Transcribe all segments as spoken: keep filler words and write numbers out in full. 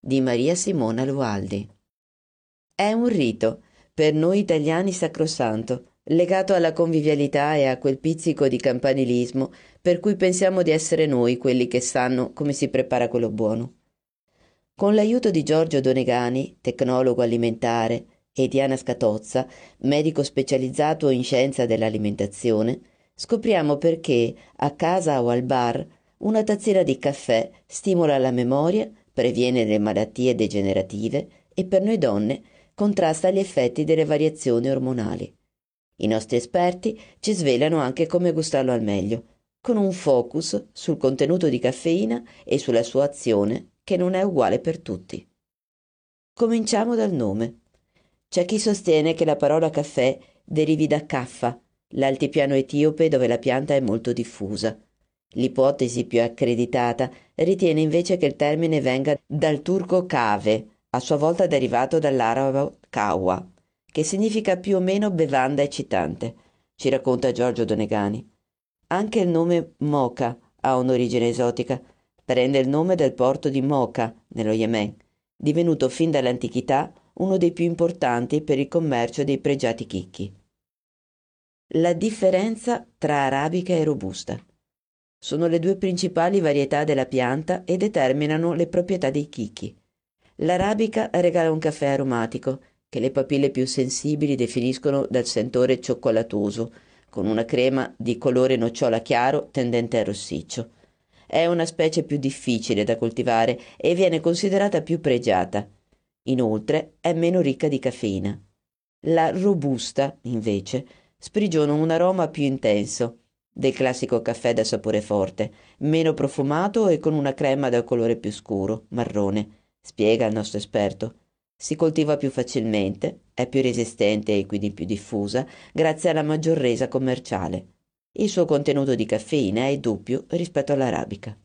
di Maria Simona Lualdi. È un rito, per noi italiani sacrosanto, legato alla convivialità e a quel pizzico di campanilismo per cui pensiamo di essere noi quelli che sanno come si prepara quello buono. Con l'aiuto di Giorgio Donegani, tecnologo alimentare, e Diana Scatozza, medico specializzato in scienza dell'alimentazione, scopriamo perché, a casa o al bar, una tazzina di caffè stimola la memoria, previene le malattie degenerative e per noi donne contrasta gli effetti delle variazioni ormonali. I nostri esperti ci svelano anche come gustarlo al meglio, con un focus sul contenuto di caffeina e sulla sua azione che non è uguale per tutti. Cominciamo dal nome. C'è chi sostiene che la parola caffè derivi da caffa, l'altipiano etiope dove la pianta è molto diffusa. L'ipotesi più accreditata ritiene invece che il termine venga dal turco cave, a sua volta derivato dall'arabo kawa, che significa più o meno bevanda eccitante, ci racconta Giorgio Donegani. Anche il nome Mocha ha un'origine esotica, prende il nome del porto di Mocha, nello Yemen, divenuto fin dall'antichità uno dei più importanti per il commercio dei pregiati chicchi. La differenza tra arabica e robusta. Sono le due principali varietà della pianta e determinano le proprietà dei chicchi. L'arabica regala un caffè aromatico, che le papille più sensibili definiscono dal sentore cioccolatoso, con una crema di colore nocciola chiaro tendente al rossiccio. È una specie più difficile da coltivare e viene considerata più pregiata. Inoltre è meno ricca di caffeina. La robusta, invece, sprigiona un aroma più intenso, del classico caffè da sapore forte, meno profumato e con una crema dal colore più scuro, marrone, spiega il nostro esperto. Si coltiva più facilmente, è più resistente e quindi più diffusa, grazie alla maggior resa commerciale. Il suo contenuto di caffeina è doppio rispetto all'arabica.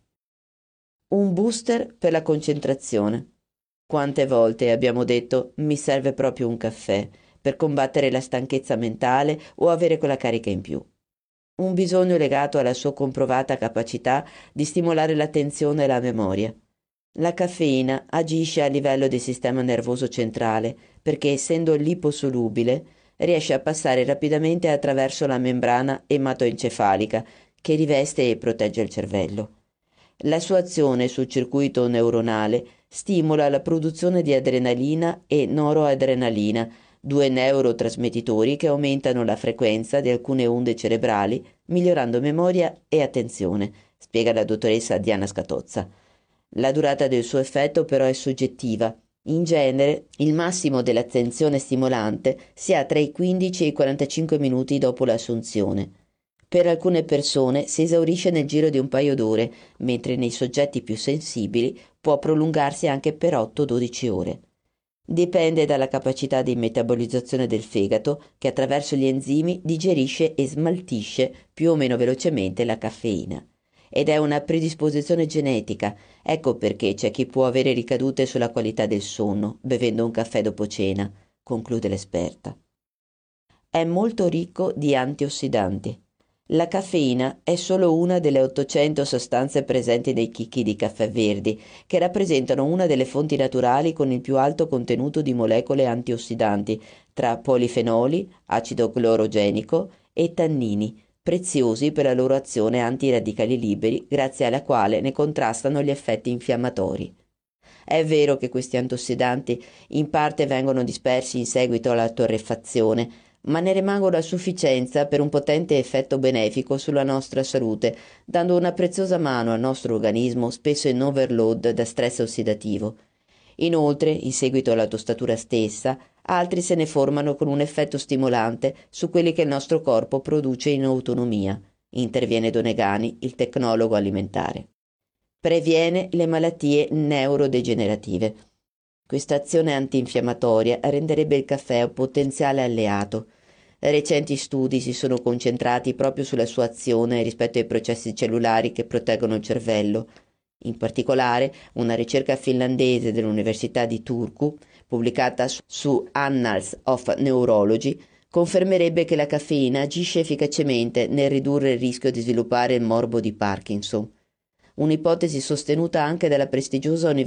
Un booster per la concentrazione. Quante volte abbiamo detto mi serve proprio un caffè per combattere la stanchezza mentale o avere quella carica in più. Un bisogno legato alla sua comprovata capacità di stimolare l'attenzione e la memoria. La caffeina agisce a livello del sistema nervoso centrale perché, essendo liposolubile, riesce a passare rapidamente attraverso la membrana ematoencefalica che riveste e protegge il cervello. La sua azione sul circuito neuronale stimola la produzione di adrenalina e noroadrenalina, due neurotrasmettitori che aumentano la frequenza di alcune onde cerebrali, migliorando memoria e attenzione, spiega la dottoressa Diana Scatozza. La durata del suo effetto però è soggettiva. In genere, il massimo dell'attenzione stimolante si ha tra i quindici e i quarantacinque minuti dopo l'assunzione. Per alcune persone si esaurisce nel giro di un paio d'ore, mentre nei soggetti più sensibili può prolungarsi anche per otto dodici ore. Dipende dalla capacità di metabolizzazione del fegato che attraverso gli enzimi digerisce e smaltisce più o meno velocemente la caffeina. Ed è una predisposizione genetica, ecco perché c'è chi può avere ricadute sulla qualità del sonno bevendo un caffè dopo cena, conclude l'esperta. È molto ricco di antiossidanti. La caffeina è solo una delle ottocento sostanze presenti nei chicchi di caffè verdi, che rappresentano una delle fonti naturali con il più alto contenuto di molecole antiossidanti, tra polifenoli, acido clorogenico e tannini, preziosi per la loro azione antiradicali liberi, grazie alla quale ne contrastano gli effetti infiammatori. È vero che questi antiossidanti in parte vengono dispersi in seguito alla torrefazione, ma ne rimangono a sufficienza per un potente effetto benefico sulla nostra salute, dando una preziosa mano al nostro organismo spesso in overload da stress ossidativo. Inoltre, in seguito alla tostatura stessa, altri se ne formano con un effetto stimolante su quelli che il nostro corpo produce in autonomia, interviene Donegani, il tecnologo alimentare. Previene le malattie neurodegenerative. Questa azione antinfiammatoria renderebbe il caffè un potenziale alleato. Recenti studi si sono concentrati proprio sulla sua azione rispetto ai processi cellulari che proteggono il cervello. In particolare, una ricerca finlandese dell'Università di Turku, pubblicata su Annals of Neurology, confermerebbe che la caffeina agisce efficacemente nel ridurre il rischio di sviluppare il morbo di Parkinson. Un'ipotesi sostenuta anche dalla prestigiosa Università